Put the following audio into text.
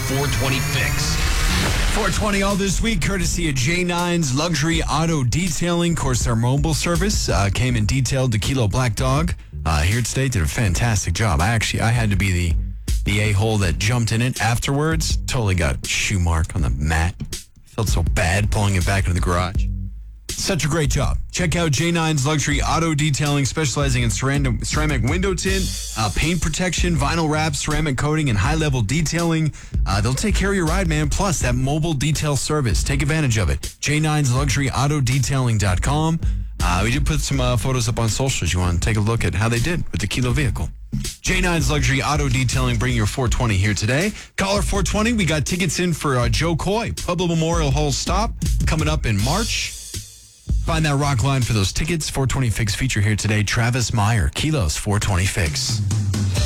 420 Fix. 420 all this week, courtesy of J9's Luxury Auto Detailing. Of course, their mobile service came and detailed the Kilo Black Dog here today. Did a fantastic job. I had to be the a-hole that jumped in it afterwards. Totally got a shoe mark on the mat. Felt so bad pulling it back into the garage. Such a great job. Check out J9's Luxury Auto Detailing, specializing in ceramic window tint, paint protection, vinyl wrap, ceramic coating, and high-level detailing. They'll take care of your ride, man. Plus, that mobile detail service. Take advantage of it. J9's LuxuryAutoDetailing.com. We did put some photos up on socials. You want to take a look at how they did with the Kilo vehicle. J9's Luxury Auto Detailing, bringing your 420 here today. Caller 420, we got tickets in for Joe Coy, Pueblo Memorial Hall Stop, coming up in March. Find that rock line for those tickets. 420 Fix feature here today. Travis Meyer, Kilos 420 Fix.